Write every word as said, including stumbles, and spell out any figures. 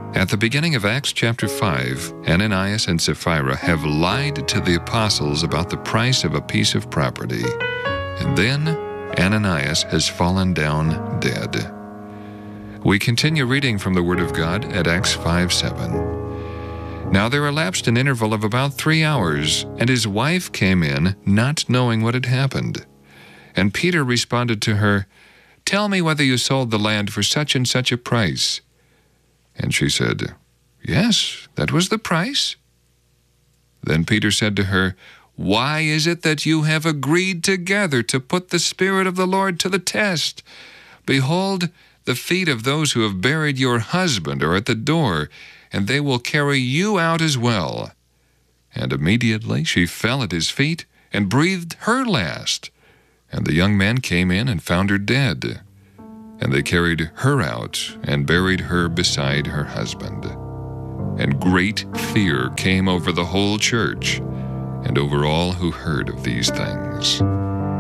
At the beginning of Acts chapter five, Ananias and Sapphira have lied to the apostles about the price of a piece of property. And then Ananias has fallen down dead. We continue reading from the Word of God at Acts five seven. Now there elapsed an interval of about three hours, and his wife came in, not knowing what had happened. And Peter responded to her, "Tell me whether you sold the land for such and such a price." And she said, "Yes, that was the price." Then Peter said to her, "Why is it that you have agreed together to put the Spirit of the Lord to the test? Behold, the feet of those who have buried your husband are at the door, and they will carry you out as well." And immediately she fell at his feet and breathed her last. And the young man came in and found her dead. And they carried her out and buried her beside her husband. And great fear came over the whole church and over all who heard of these things.